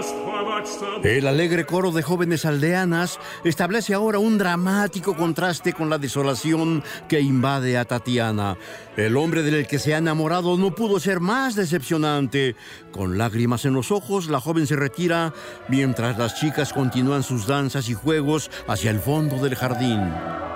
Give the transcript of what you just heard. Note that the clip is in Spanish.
El alegre coro de jóvenes aldeanas establece ahora un dramático contraste con la desolación que invade a Tatiana. El hombre del que se ha enamorado no pudo ser más decepcionante. Con lágrimas en los ojos, la joven se retira mientras las chicas continúan sus danzas y juegos hacia el fondo del jardín.